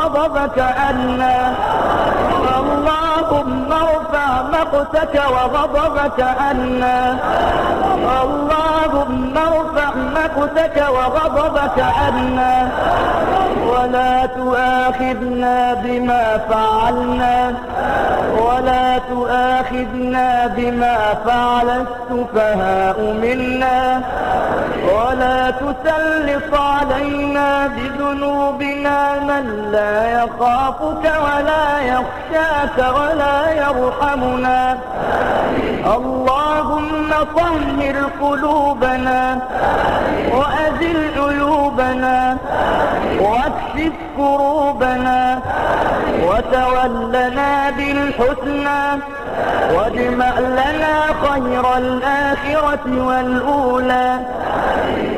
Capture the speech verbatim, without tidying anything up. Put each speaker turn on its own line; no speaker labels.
وغضبك عنا. اللهم ارفع مقتك وغضبك عنا. اللهم ارفع مقتك وغضبك عنا، ولا تؤاخذنا بما فعلنا ولا تؤاخذنا بما فعل السفهاء منا، ولا تسلط علينا بذنوبنا من لا يخافك ولا يخشاك ولا يرحمنا. اللهم طهر قلوبنا وأزل عيوبنا واكشف كروبنا وتولنا بالحسنى، واجمع لنا خير الآخرة والأولى.